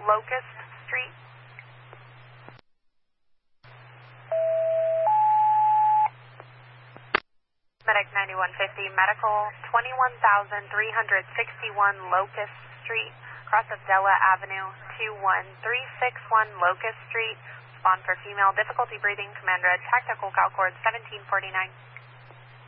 Locust Street. Medic 9150, medical 21,361 Locust Street, cross of Della Avenue, 21361 Locust Street. Respond for female, difficulty breathing, Commander, tactical call cord 1749.